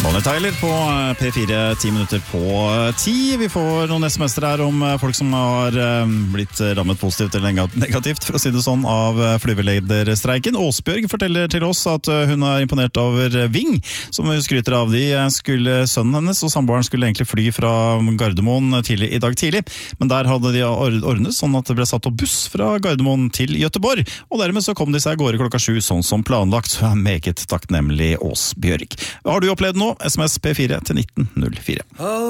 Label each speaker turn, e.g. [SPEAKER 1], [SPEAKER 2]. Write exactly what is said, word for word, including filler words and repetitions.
[SPEAKER 1] Bonnie Tyler på P fire, ti minutter på ti. Vi får noen sms'er her om folk som har blitt rammet positivt eller negativt, for å si det sånn, av flyvelederstreiken. Åsbjørg forteller til oss at hun er imponert over Ving, som hun skryter av. De skulle, sønnen hennes og samboeren skulle egentlig fly fra Gardermoen tidlig i dag tidlig, men der hadde de ordnet sånn at det ble satt opp buss fra Gardermoen til Göteborg, og dermed så kom de seg gårde klokka sju, sånn som planlagt. Meget takknemlig, Åsbjørg. Har du opplevd nå? S M S P fire til nitten null fire.